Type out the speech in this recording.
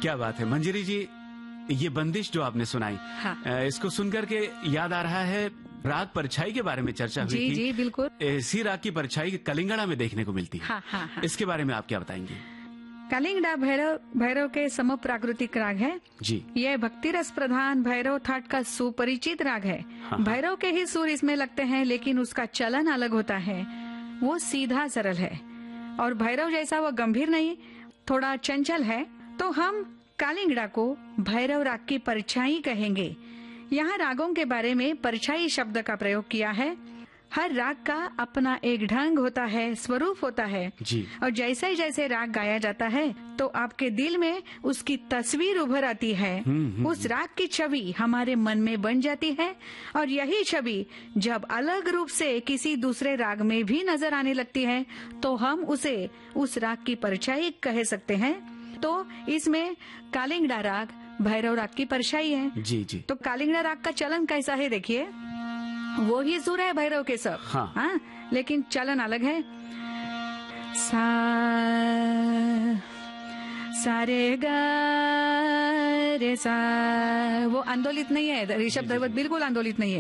क्या बात है मंजरी जी, ये बंदिश जो आपने सुनाई, हाँ। इसको सुनकर के याद आ रहा है राग परछाई के बारे में चर्चा हुई जी थी। जी बिल्कुल। इसी राग की परछाई कलिंगड़ा में देखने को मिलती है। हाँ, हाँ, हाँ। इसके बारे में आप क्या बताएंगे? कलिंगड़ा भैरव के सम प्राकृतिक राग है जी। यह भक्ति रस प्रधान भैरव थाट का सुपरिचित राग है। हाँ। भैरव के ही सुर इसमें लगते हैं, लेकिन उसका चलन अलग होता है। वो सीधा सरल है और भैरव जैसा वो गंभीर नहीं, थोड़ा चंचल है। तो हम कलिंगड़ा को भैरव राग की परछाई कहेंगे। यहाँ रागों के बारे में परछाई शब्द का प्रयोग किया है। हर राग का अपना एक ढंग होता है, स्वरूप होता है जी। और जैसे जैसे राग गाया जाता है तो आपके दिल में उसकी तस्वीर उभर आती है। उस राग की छवि हमारे मन में बन जाती है और यही छवि जब अलग रूप से किसी दूसरे राग में भी नजर आने लगती है तो हम उसे उस राग की परछाई कह सकते हैं। तो इसमें कलिंगड़ा राग भैरव राग की परछाई है। जी जी। तो कलिंगड़ा राग का चलन कैसा है देखिए, वो ही सुर है भैरव के सब। हाँ। लेकिन चलन अलग है। सारे गा रे सा, वो आंदोलित नहीं है, ऋषभ धरवत बिल्कुल आंदोलित नहीं है।